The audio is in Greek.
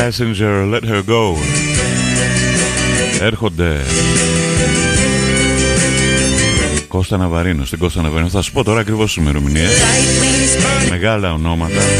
Passenger, Let Her Go. Έρχονται Κώστα Ναβαρίνο, στην Κώστα Ναβαρίνο. Θα σου πω τώρα ακριβώς τις ημερομηνίες. Μεγάλα ονόματα.